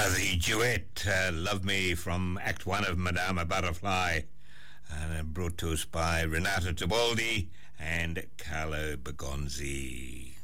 The duet, Love Me, from Act 1 of Madama Butterfly, brought to us by Renato Tebaldi and Carlo Bergonzi.